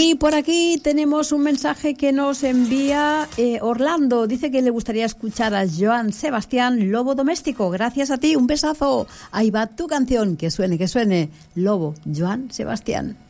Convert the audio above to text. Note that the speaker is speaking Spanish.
Y por aquí tenemos un mensaje que nos envía Orlando. Dice que le gustaría escuchar a Joan Sebastián, Lobo Doméstico. Gracias a ti, un besazo. Ahí va tu canción, que suene. Lobo, Joan Sebastián.